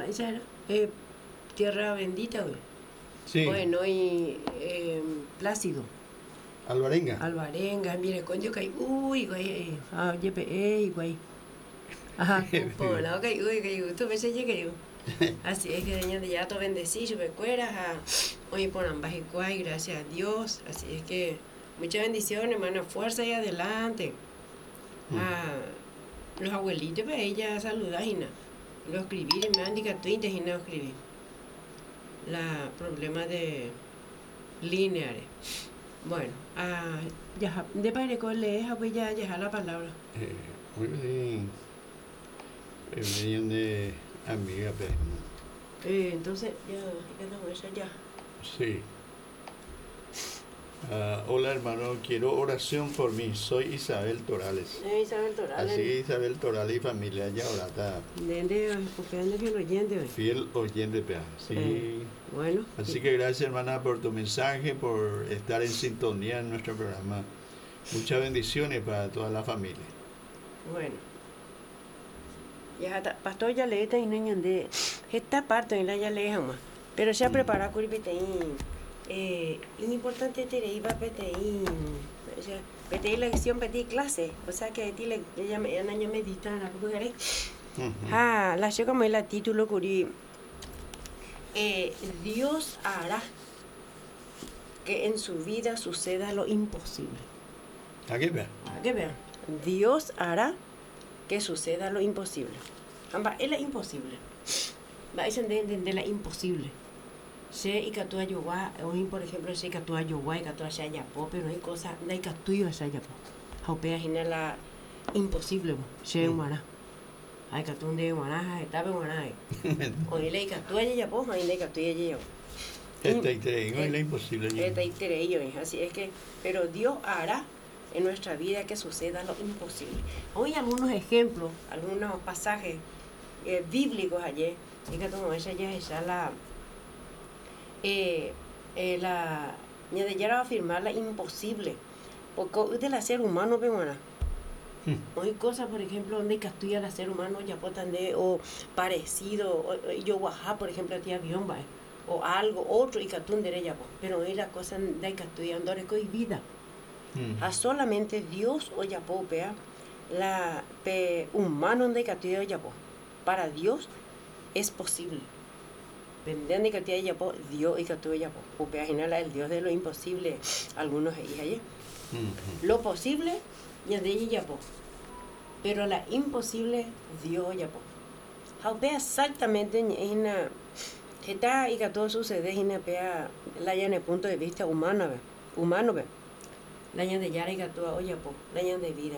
esa era tierra bendita, güey. Sí. Bueno, y Plácido. Alvarenga. Mire, coño, que uy, güey, güey. Ajá, bueno, ok, uy, tú ves que así es que de ya todo bendecido, me cueras hoy por ambas y gracias a Dios. Así es que muchas bendiciones, hermana, fuerza y adelante. Los abuelitos, pues ella saluda y lo escribí, me han dicho tú y no escribí. La problema de lineares. Bueno, ya de padre con lees, pues ya la palabra. Muy bien. Bien de amiga, pues. Entonces, ya no, eso ya. Sí. Hola hermano, quiero oración por mí. Soy Isabel Torales. Isabel Torales. Así que Isabel Torales y familia ya ahora está. Fiel oyente, pues. Sí. Bueno. Así que gracias hermana por tu mensaje, por estar en sintonía en nuestro programa. Muchas bendiciones para toda la familia. Bueno. Ya está, pastor ya le está de esta parte en la ya le más. Pero ya prepara curipiteín. Importante te iba a peteín. Peteín la lección, peteín clase. O sea que ti le llame en año meditar a mujer. La yo como el título curi. Dios hará que en su vida suceda lo imposible. ¿A qué vean? Dios hará que suceda lo imposible. Es la imposible. Va a entender la imposible. Se y que tú ayudas, hoy por ejemplo, se que tú ayudas y que tú hayas yapo, pero hay cosas, no hay que tú hayas yapo. Haupea hina la imposible, se humana. Hay que tú de humana, está bien humana. Hoy le que tú hayas yapo, hoy le que tú hayas yapo. Es la imposible. Así es que, pero Dios hará en nuestra vida que suceda lo imposible. Hoy algunos ejemplos, algunos pasajes bíblicos ayer, y que como ella ya la ni de llegar a afirmar la imposible, porque del ser humano peruana. Hay cosas, por ejemplo, donde estudia el ser humano ya de o parecido, o yo guajá, por ejemplo, tía biomba, o algo otro y catún de ella, pero hoy la cosa de que estudiando es vida. A solamente Dios o ya pea la humano de que estudia ya para Dios es posible. Vendían de que estudia ya Dios y que estudia ya o pea el Dios de lo imposible, algunos ahí allí. Lo posible ya de ella ya pero la imposible Dios ya Haupea exactamente en la que está y que todo sucede en la en el punto de vista humano la de yara y que todo oye la de vida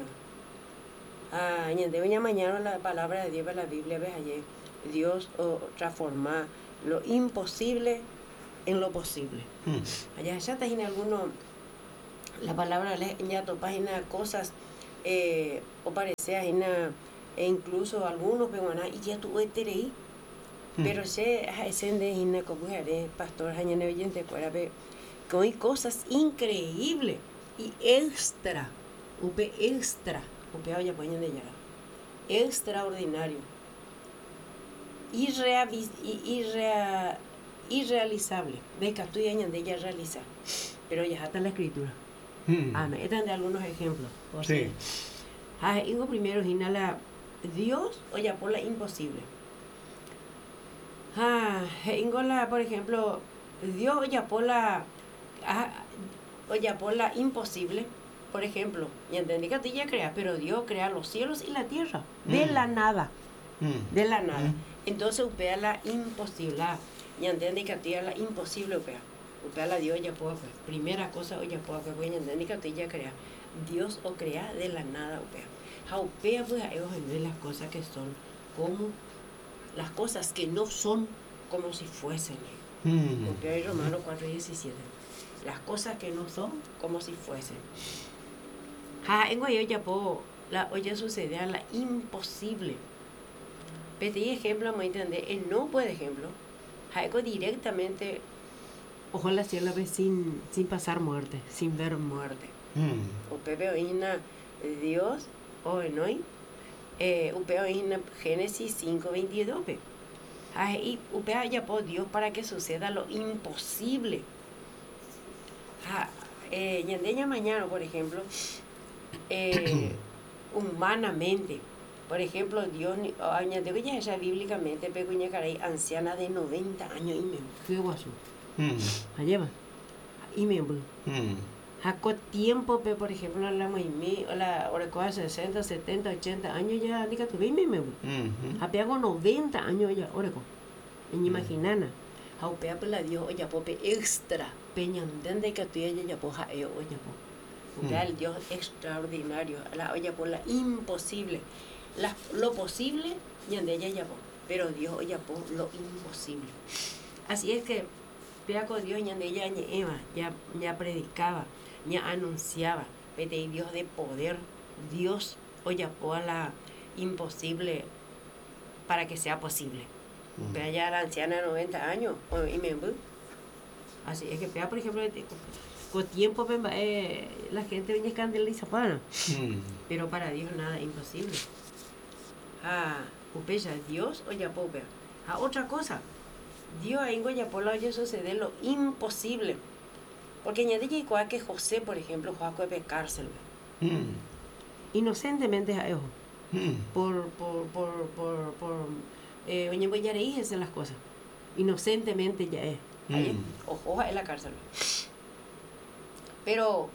de mañana la palabra de Dios la Biblia ves ayer Dios transforma lo imposible en lo posible allá ya está en alguno la palabra ya topa en cosas o parecía e incluso algunos peruanos y ya tuve terei pero se de hina como pastor hañane oyente fuera que hay cosas increíbles y extra upe ya ponen de llegar extraordinario irrealizable de que tú ya de ella realiza pero ya está la escritura. Están de algunos ejemplos. Sí. Ingo primero inhala Dios o ya por la imposible. Ingo por ejemplo, Dios o ya por la imposible. Por ejemplo, y entendí que tú ya creas, pero Dios crea los cielos y la tierra de la nada. De la nada. Entonces upea la imposible. Y entendí que tú ya la imposible upea. Upea la Dios ya puede, pues. Primera cosa, ya puede, pues, bueno, entendí que tú ya crea. Dios o crea de la nada upea. Upea, pues, ellos ven las cosas que son como, las cosas que no son como si fuesen. Upea en Romanos 4:17. Las cosas que no son como si fuesen. En Guayo ya puedo, oye sucede la imposible. Pedí ejemplo, me entiende, el no puede ejemplo. Algo directamente, ojalá sea la vez sin pasar muerte, sin ver muerte. Upeo ina Dios, o en hoy, upeo ina Génesis 5:22. Y upea ya por Dios para que suceda lo imposible. Ñandeña mañana, por ejemplo, humanamente, por ejemplo, Dios, añadió ya ella bíblicamente, pequeña caray, anciana de 90 años, y me fue guaso. Allá y me fue. Jaco tiempo, por ejemplo, la maimí, la hora 60, 70, 80 años ya, diga tu me fue. Hago 90 años ya, hora en imaginana. Haupea pela Dios, oya pope extra, peñandende que tú ya poja oya po. El Dios extraordinario, la oya por la imposible. Lo posible, ñande ya po, pero Dios oya por lo imposible. Así es que, pea con Dios, ñande ya Eva, ya predicaba, ya anunciaba, pete Dios de poder, Dios oya por la imposible para que sea posible. Pero ya la anciana de 90 años, y me así es que, por ejemplo, con tiempo la gente viene escandaliza para, pero para Dios nada es imposible. Upeya, Dios o ya puede. Otra cosa, Dios ahí ya por la sucede lo imposible. Porque ya dije que José, por ejemplo, fue a cárcel. Inocentemente a ellos. Oye, voy a reírse las cosas. Inocentemente ya es. Ojo, en la cárcel. Pero,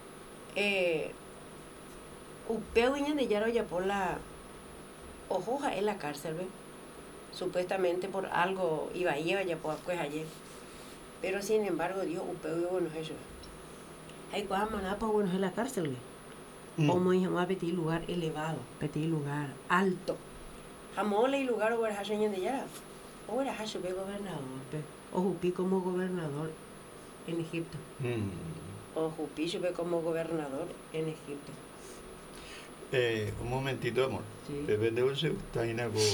upeo de ya ya por la. Ojo, en la cárcel, ¿ve? Supuestamente por algo iba a llevar ya por pues ayer. Pero sin embargo, Dios upeo y bueno eso. Hay cosas maná para bueno en la cárcel, ¿ve? Como dijimos, a pedir lugar elevado, pedir lugar alto. Jamole y lugar o era señor de ya. O era Hasube gobernador, o Jupi como gobernador en Egipto. O Jupi sube como gobernador en Egipto. Un momentito, amor. Sí. Depende de usted, está en algo.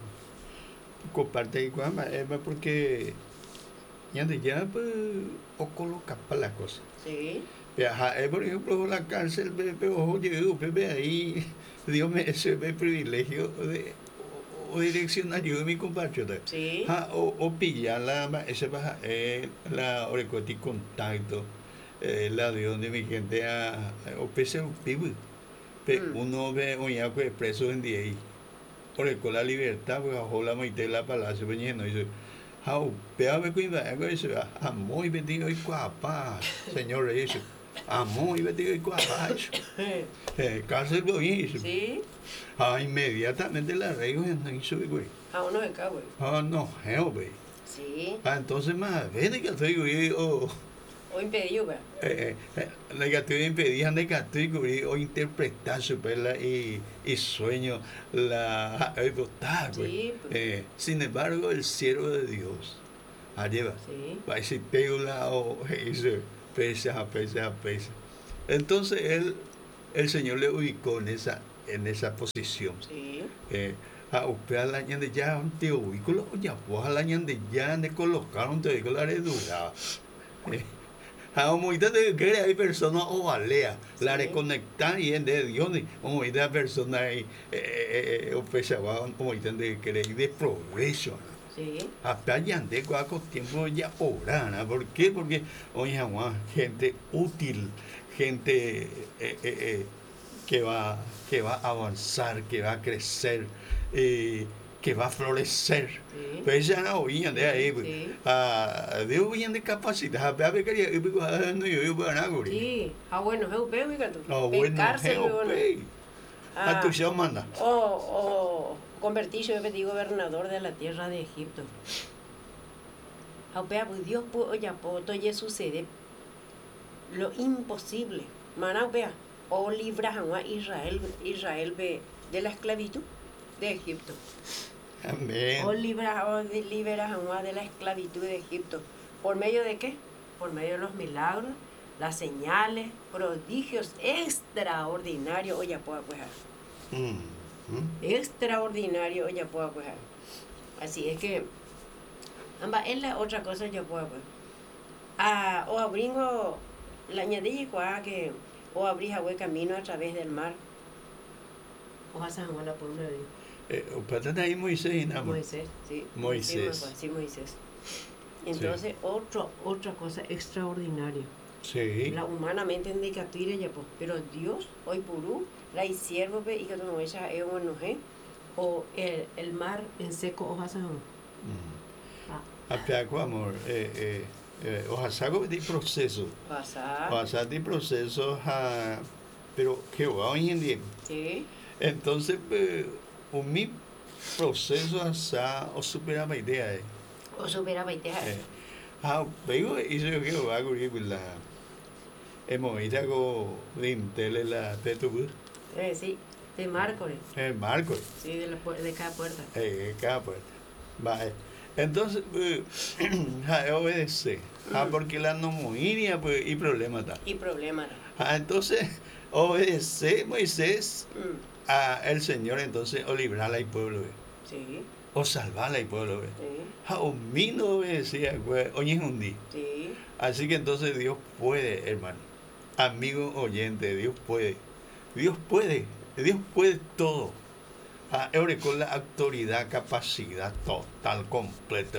Comparte y cuamba, porque ya pues, o coloca para la cosa. Sí. Por ejemplo, la cárcel, pero oye, ahí, Dios me ese privilegio de direccionar yo de mi compatriota. Sí. O pillar ese baja la orecoti contacto, la de donde mi gente o pese un pibu. Uno ve un yaco expreso en día ahí. Por la libertad, pues bajo la maite la palacio, vendiendo. Dice, pea me cuida, eso, muy bendigo y guapa, señor, eso. Muy bendigo y guapa, eso. Cárcel, güey, eso. Sí. Inmediatamente la arreglo en eso, güey. Uno de acá, güey. No, güey. Sí. Entonces, más, ven que estoy, güey, O impedido, güey. Negativo impedían negativo o interpretar su pela y sueño la votar, Sí, pues. Sin embargo, el siervo de Dios lleva va a decir teula o pesa. Entonces el Señor le ubicó en esa posición. Sí. A upea la ñande ya un tío ubículo ya pues a la ñande ya de colocar un tío la redura. Muchas de que hay personas o alea, la reconectar y en de Dios, como muchas personas o pesaban, como dicen de que de provecho. Sí. Hasta ya de cuaco tiempo ya obrana. ¿Por qué? Porque hoy gente útil, gente que va a avanzar, que va a crecer, que va a florecer. Sí. Pues ya no oían de ahí. Sí. De oían de capacidad. A ver, quería no yo para nada. Sí. Bueno, es upeo, fíjate. Bueno, Cárcel, a tu show manda. O convertirse en gobernador de la tierra de Egipto. Upea, pues Dios ya todo sucede lo imposible. Mana, upea. O libras a Israel de la esclavitud de Egipto. Amén. O liberas a de la esclavitud de Egipto. ¿Por medio de qué? Por medio de los milagros, las señales, prodigios extraordinarios. Oye, puedo acuejar. Extraordinario, oye, puedo acuejar. Así es que, es la otra cosa yo puedo acuejar. O abringo la añadilla que o abrir camino a través del mar. O vas a la pueblo de Dios. Patata y Moisés y nada más. Moisés, sí. Moisés. Sí, Moisés. Entonces, otra cosa extraordinaria. Sí. La humanamente en decatire ya pues, pero Dios hoy purú, la siervo y que no ella es un o el mar en seco o hasan. Apiaco amor, oaxaco de proceso. Oaxaco de proceso, pero que va hoy en día. Sí. Entonces, mi proceso hasta o superaba idea. O superaba idea. Pero eso que va a ocurrir con la emoita con Intel la PTV. Sí, de Marco. Marco. Sí, de cada puerta. Cada puerta. Vale. Entonces, obedece. Porque la nomoiria pues, y problema está. Y problema. Entonces, obedece Moisés a el Señor, entonces, o librarla al pueblo. Sí. O salvarla al pueblo. Sí. O mí no obedecía, oye, es un día. Sí. Así que entonces Dios puede, hermano. Amigo oyente, Dios puede. Dios puede. Dios puede todo. Ahora con la autoridad, capacidad total, completa.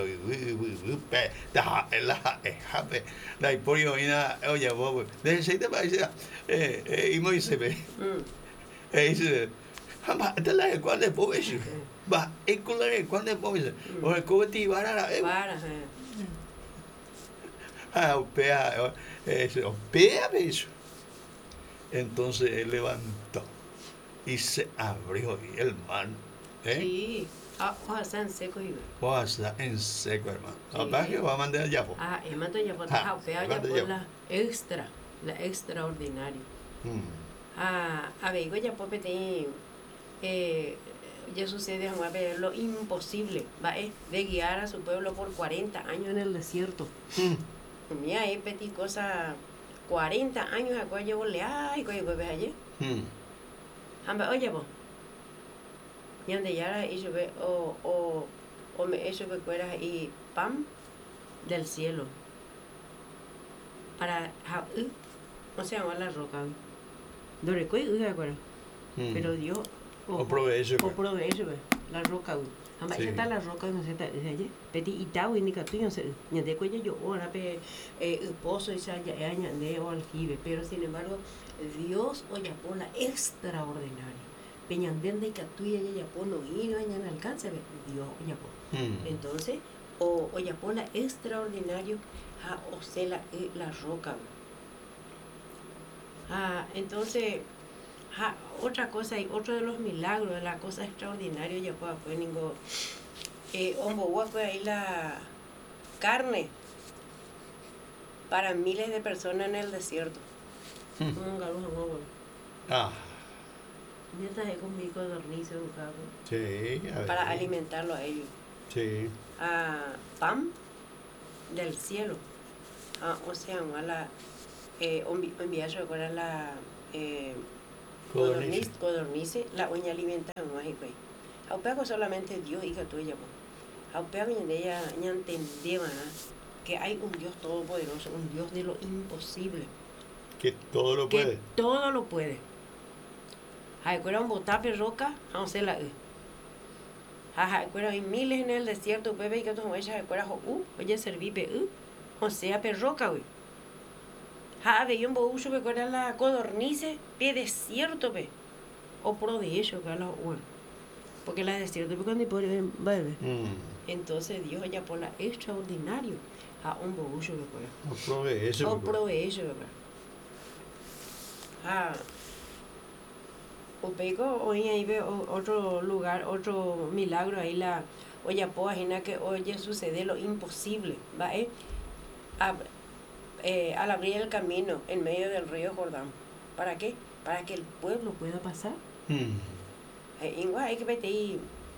La historia viene, oye, vos, desde te parece, y Moisés ve. Dice, esta la de cuál de pobre. Va, es con la de cuál de pobre. O el cohete para. Opea eso. Entonces él levantó y se abrió el mar. Sí. Oaxaca en seco. Oaxaca en seco, hermano. Papá que va a mandar ya. Y mando ya por la extra, la extraordinaria. A ver, ya por ya sucede a ver lo imposible, va de guiar a su pueblo por 40 años en el desierto. Mira, petit cosa 40 años a cual llevo ay, coye pues allí. Oye, vos. Y donde ya y yo ve o me eso que fuera y pam del cielo. Para no se llama la roca. Dore coy acuerdo. Pero Dios o provee la roca. Amba esa está la roca no se está allí. Petit itau indica tú no sé, ni de cuello yo ahora pe pozo esa ya añade o aljibe, pero sin embargo Dios oye por la extraordinaria. Peñandende y catuya ya pono y no en alcance Dios oye por. Entonces oye por la extraordinario o sea la roca. Entonces otra cosa y otro de los milagros de la cosa extraordinaria ya fue ningún fue ahí la carne para miles de personas en el desierto. Ya está con mi codorniz para alimentarlo a ellos. Sí. Pan del cielo. O sea, enviar a la codornice, la uña alimenta más y pues. Aupego solamente Dios y que tú ella. Aupego y ella ya entendía que hay un Dios todopoderoso, un Dios de lo imposible. Que todo lo puede. Que todo lo puede. Hay un botape roca, vamos a la hay miles en el desierto, bebé y que tú ella oye serví o sea perroca hoy. Ve un boullo que era la codornice, pie desierto pe. O pro de ello que la porque la desierto porque cuando puede bebé. Entonces Dios ya por la extraordinario a un boullo que fuera. O pro de ello o pego hoy ahí ve otro lugar, otro milagro ahí la oye imagina que oye sucede lo imposible, va al abrir el camino en medio del río Jordán. ¿Para qué? Para que el pueblo pueda pasar. Igual hay que ver ahí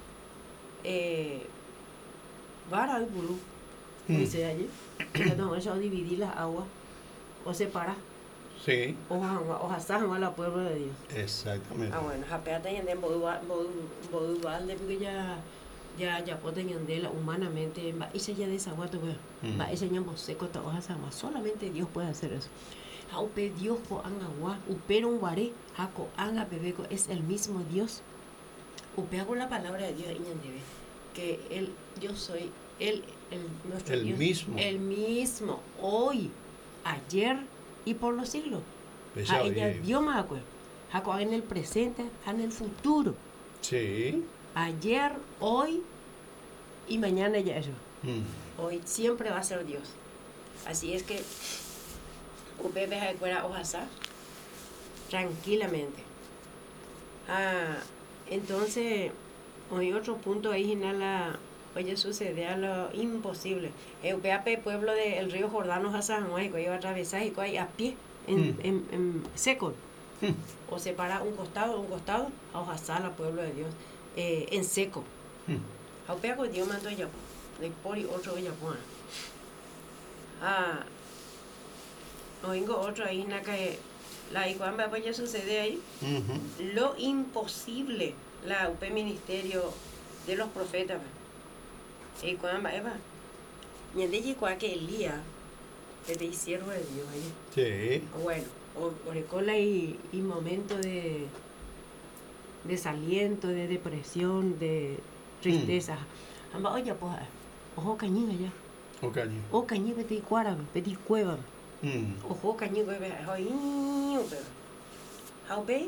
vara y burú. Dice allí. Entonces vamos a dividir las aguas o separar. Sí. O hacer a la pueblo de Dios. Exactamente. Bueno, japéate y andemos igual de porque ya pueden andar humanamente y se ya desaguato va ese ñambo seco ta hoja sama solamente Dios puede hacer eso aupe Dios ko anga wa upero un guare hako anga bebeco es el mismo Dios upea con la palabra de Dios, Iñandebe, que yo soy nuestro El Dios, mismo. el mismo, hoy, ayer y por los siglos. Esa Ella oye. Dios me acuerdo, en el presente, en el futuro, Sí. ayer, hoy y mañana ya eso. Mm. Hoy siempre va a ser Dios. Así es que usted deja de fuera ojasa tranquilamente. Entonces, hay otro punto ahí en la oye sucede a lo imposible. Eupeape, pueblo del río Jordano, Hassan, que iba a atravesar y que a pie, en seco. O separa un costado, a Ojasala, pueblo de Dios, en seco. Aupea con Dios mandó ya, de por y otro ya pone. Oigo otro ahí, que la iguamba pues ya sucede ahí. Lo imposible, la UP Ministerio de los Profetas. Y cuando Eva, y en ella que Elías, desde el siervo de Dios ahí. Sí. Bueno, orecola y momento de desaliento, de depresión, de tristeza. Amba, oye, pues, ojo cañiga ya. O cañiga, peti cuara, peti cueva. Ojo cañiga, bebé, oye, pero. How big?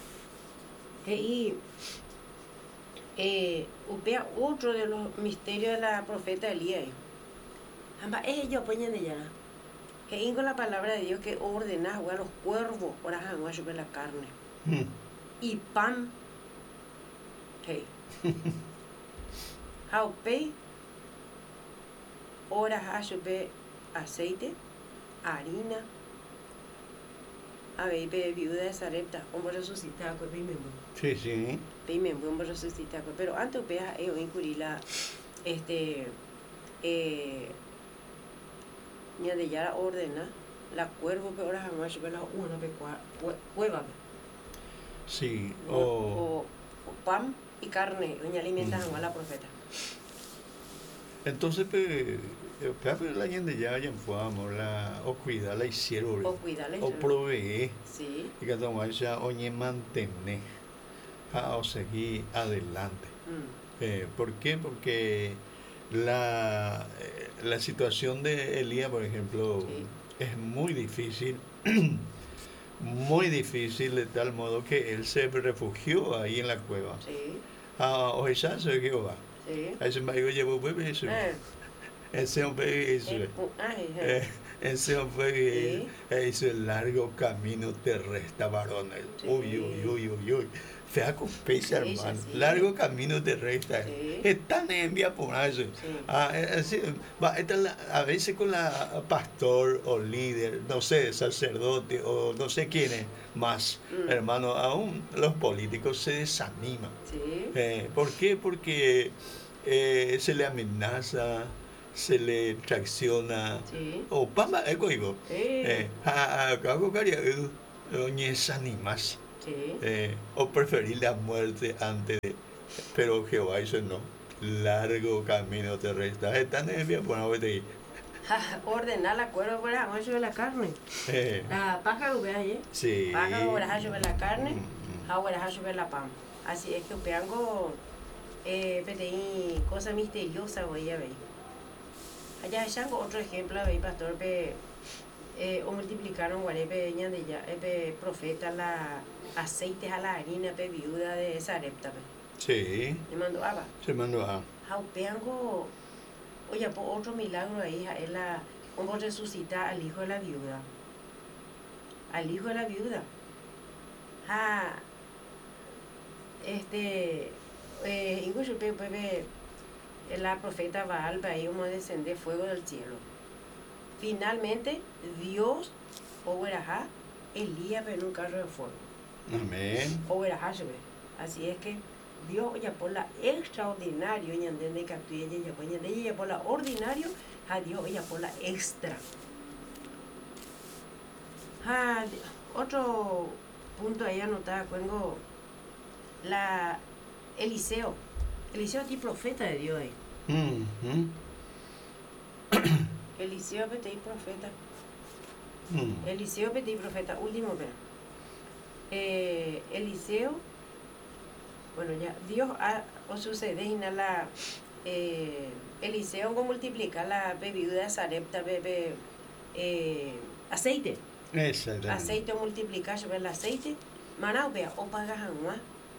Upea otro de los misterios de la profeta Elías. Amba, ellos ponen de ya. Que con la palabra de Dios que ordena a los cuervos para janguar sobre la carne. Y pan. Hey. Jaupe. Horas a sobre aceite, harina. A ver, viuda de Sarepta. Vamos a resucitar con Pimembo. Sí, sí. Pimembo, vamos a resucitar con. Pero antes upea incluir la. Ni de ya ordena la cuervo que ahora jamás ve la una cueva. Sí, o pan y carne, doña alimentan a la profeta. Entonces, pero la gente ya fuamos, o cuida la hicieron, o provee, sí. Y que tomar ya oye mantener, o seguir adelante. ¿Por qué? Porque la situación de Elías, por ejemplo, sí, es muy difícil, de tal modo que él se refugió ahí en la cueva. Sí. O ella se Jehová. Sí. Ese marido llevó bebé eso. Ese hombre hizo el largo camino terrestre, varones. Sí. Uy. Fea con pesa, hermano. Sí. Largo camino terrestre. Sí. Están envía por eso. Sí. A veces con la pastor o líder, no sé, sacerdote o no sé quién es más, hermano, aún los políticos se desaniman. Sí. ¿Por qué? Porque se le amenaza, se le tracciona. Sí. O pamba, digo. Algo que desanimas. Sí. O preferir la muerte antes de. Pero Jehová dice no. Largo camino terrestre. Están en el por no te ordenar la cuerda para abajo de la carne. La paja que ahí. Sí. Paja para abajo de la carne, ahora abajo de la pan. Así es que peango cosa misteriosa voy a ver. Allá hay otro ejemplo, veis pastor, o multiplicaron guarepe de ya, profeta la aceites a la harina pe viuda de Sarepta. Sí. Le mandó Abba. Se mandó a. Jaupeango, oye, por otro milagro ahí es la, como resucitar al hijo de la viuda. Al hijo de la viuda. Incluso la profeta Baal ahí como descender fuego del cielo. Finalmente, Dios, Elías en un carro de fuego. Amén. Así es que Dios ya por la extraordinario, ya por la ordinario, a Dios ya por la extra. Otro punto ahí anotado, tengo Eliseo es profeta de Dios ahí. Eliseo es profeta. Eliseo es profeta. Último, pero. Eliseo Bueno, ya Dios o sucede en la Eliseo con multiplica la bebida sarepta bebe aceite. Exactamente. Aceite multiplicar sobre el aceite, manao vea o pagas anual.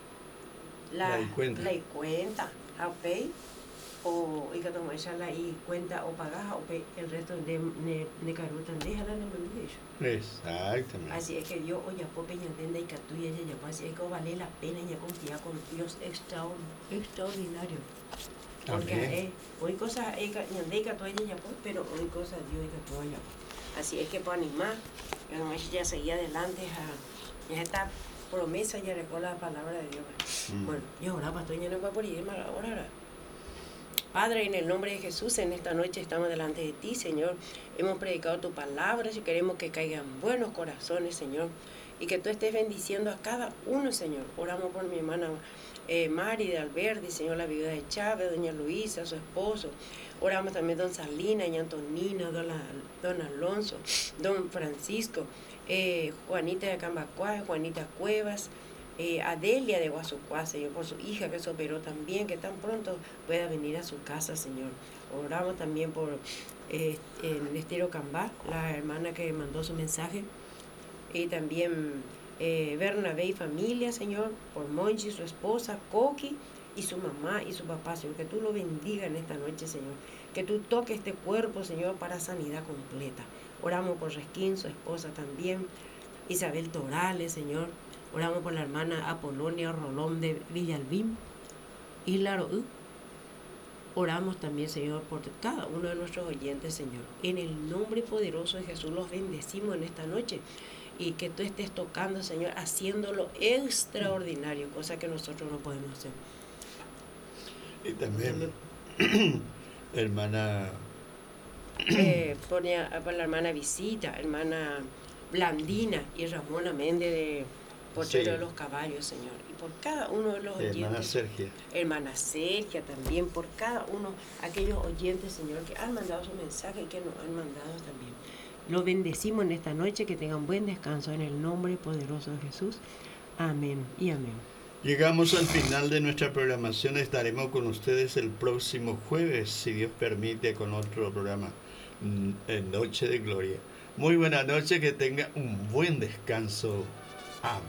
La cuenta, apay o y que tomo esa la y cuenta o pagas o el resto de carutan déjala en el menú. Exactamente. Así es que Dios oye pope y entiende y que tú y ella ya así es que vale la pena y confiar con Dios extraordinario. Porque hoy cosas y que tú ella ya pero hoy cosas Dios y que tú ella. Así es que para animar, ya seguía adelante a esta promesa ya recuerda la palabra de Dios. Bueno, y ahora pastor ya no va por ir ahora. Padre, en el nombre de Jesús, en esta noche estamos delante de ti, Señor. Hemos predicado tu palabra y queremos que caigan buenos corazones, Señor. Y que tú estés bendiciendo a cada uno, Señor. Oramos por mi hermana Mari de Alberdi, Señor, la viuda de Chávez, doña Luisa, su esposo. Oramos también don Salina, doña Antonina, don Alonso, don Francisco, Juanita de Cambacuá, Juanita Cuevas, Adelia de Guasucuá, Señor, por su hija que se operó también, que tan pronto pueda venir a su casa, Señor. Oramos también por Estero Cambá, la hermana que mandó su mensaje, y también Bernabé y familia, Señor, por Monchi, su esposa, Coqui, y su mamá y su papá, Señor, que tú lo bendiga en esta noche, Señor, que tú toques este cuerpo, Señor, para sanidad completa. Oramos por Resquín, su esposa también, Isabel Torales, Señor. Oramos por la hermana Apolonia Rolón de Villalbín, Hilaro. Oramos también, Señor, por cada uno de nuestros oyentes, Señor. En el nombre poderoso de Jesús los bendecimos en esta noche. Y que tú estés tocando, Señor, haciéndolo extraordinario, cosa que nosotros no podemos hacer. Y también, hermana... Ponía por la hermana Visita, hermana Blandina y Ramona Méndez de Potrero de los Caballos, Señor. Y por cada uno de los oyentes. Hermana Sergia. Hermana Sergia también, por cada uno, aquellos oyentes, Señor, que han mandado su mensaje y que nos han mandado también. Los bendecimos en esta noche, que tengan buen descanso en el nombre poderoso de Jesús. Amén y amén. Llegamos al final de nuestra programación. Estaremos con ustedes el próximo jueves, si Dios permite, con otro programa, en Noche de Gloria. Muy buena noche, que tenga un buen descanso. Amén.